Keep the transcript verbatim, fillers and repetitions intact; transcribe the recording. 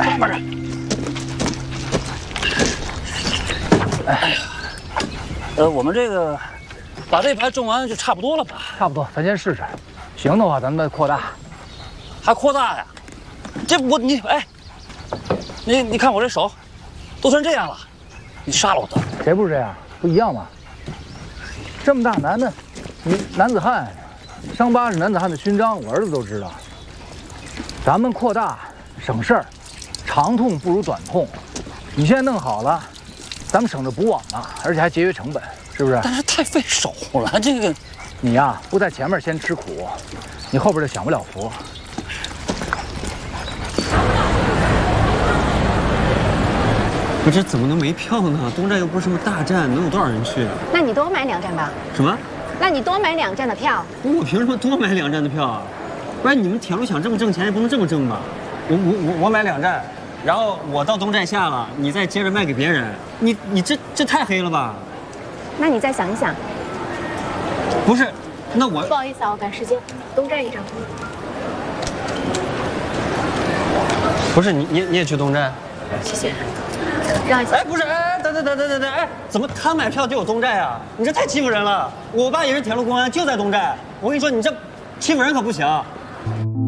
哎，慢点。哎呀，呃，我们这个把这排种完就差不多了吧？ 差不多，咱先试试。行的话，咱们再扩大。 还扩大呀？这我你哎，你你看我这手，都成这样了，你杀了我得了。 谁不是这样？不一样吗？这么大男的，你男子汉，伤疤是男子汉的勋章，我儿子都知道。咱们扩大省事儿，长痛不如短痛。你现在弄好了，咱们省着补网了，而且还节约成本，是不是？ 但是太费手了，这个。 你呀，不在前面先吃苦，你后边就享不了福。 不，这怎么能没票呢？东站又不是什么大站，能有多少人去？ 那你多买两站吧。 什么？ 那你多买两站的票。 我凭什么多买两站的票啊？不然你们铁路想这么挣钱，也不能这么挣吧？我我我我买两站，然后我到东站下了，你再接着卖给别人，你你这这太黑了吧？ 那你再想一想。 不是，那我不好意思啊，我赶时间。东站一张。 不是你你你也去东站？ 谢谢。让一下。 哎，不是，哎，等等等等等等，哎，怎么他买票就有东站呀？你这太欺负人了！我爸也是铁路公安，就在东站。我跟你说，你这欺负人可不行。